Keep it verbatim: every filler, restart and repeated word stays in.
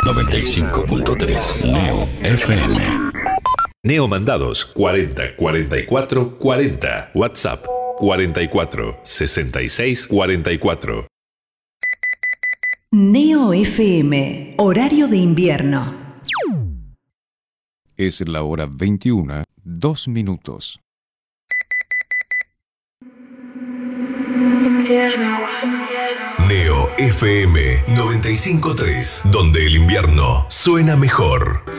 noventa y cinco punto tres Neo F M. Neo Mandados cuarenta cuarenta y cuatro cuarenta. WhatsApp cuarenta y cuatro sesenta y seis cuarenta y cuatro. Neo F M, horario de invierno. Es la hora veintiuna, dos minutos. Neo F M noventa y cinco punto tres, donde el invierno suena mejor.